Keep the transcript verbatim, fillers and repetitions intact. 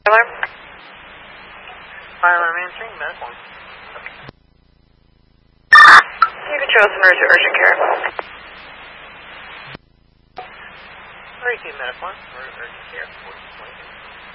Alarm? Fire alarm answering, medical. You can show us emergency urgent care. Three two medical, or urgent care, forty twenty.